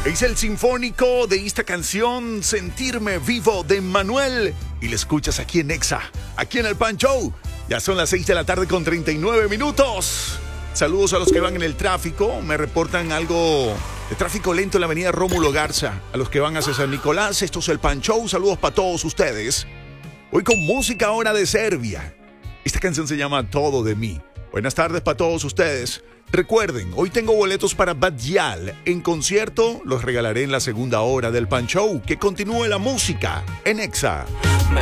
Es el sinfónico de esta canción Sentirme Vivo de Manuel. Y le escuchas aquí en Exa, aquí en el Pan Show. Ya son las 6 de la tarde con 39 minutos. Saludos a los que van en el tráfico. Me reportan algo de tráfico lento en la avenida Rómulo Garza. A los que van hacia San Nicolás, esto es el Pan Show. Saludos para todos ustedes. Hoy con música ahora de Serbia. Esta canción se llama Todo de mí. Buenas tardes para todos ustedes. Recuerden, hoy tengo boletos para Badjal en concierto. Los regalaré en la segunda hora del Pan Show. Que continúe la música en Exa.